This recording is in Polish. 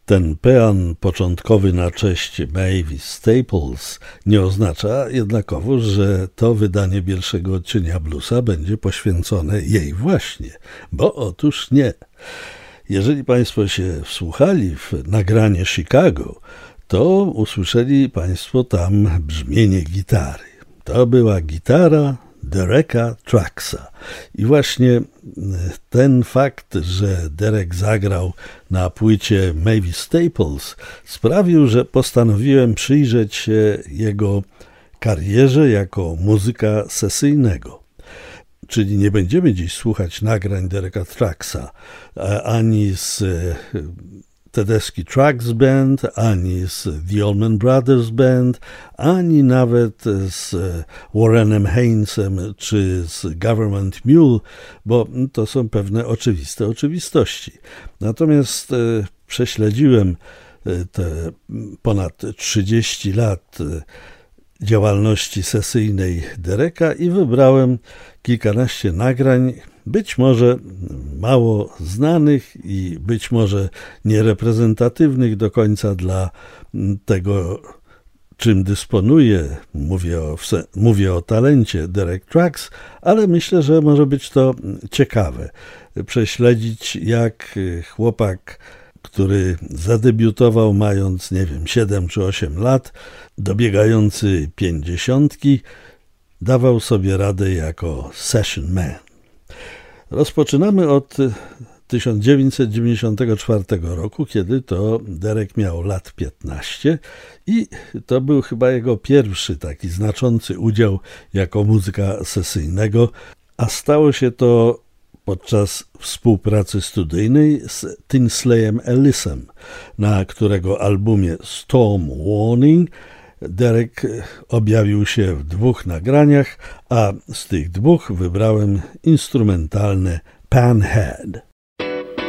Ten pean początkowy na cześć Mavis Staples nie oznacza jednakowo, że to wydanie pierwszego odcienia bluesa będzie poświęcone jej właśnie, bo otóż nie. Jeżeli Państwo się wsłuchali w nagranie Chicago, to usłyszeli Państwo tam brzmienie gitary. To była gitara Dereka Trucksa. I właśnie ten fakt, że Derek zagrał na płycie Mavis Staples, sprawił, że postanowiłem przyjrzeć się jego karierze jako muzyka sesyjnego. Czyli nie będziemy dziś słuchać nagrań Dereka Trucksa, ani z Tedeschi Trucks Band, ani z The Allman Brothers Band, ani nawet z Warrenem Haynesem czy z Government Mule, bo to są pewne oczywiste oczywistości. Natomiast prześledziłem te ponad 30 lat działalności sesyjnej Dereka i wybrałem kilkanaście nagrań, być może mało znanych i być może niereprezentatywnych do końca dla tego, czym dysponuje. Mówię o talencie Derek Trucks, ale myślę, że może być to ciekawe. Prześledzić, jak chłopak, który zadebiutował mając, 7 czy 8 lat, dobiegający 50, dawał sobie radę jako session man. Rozpoczynamy od 1994 roku, kiedy to Derek miał lat 15 i to był chyba jego pierwszy taki znaczący udział jako muzyka sesyjnego, a stało się to podczas współpracy studyjnej z Tinsleyem Ellisem, na którego albumie Storm Warning Derek objawił się w 2 nagraniach, a z tych 2 wybrałem instrumentalne Panhead.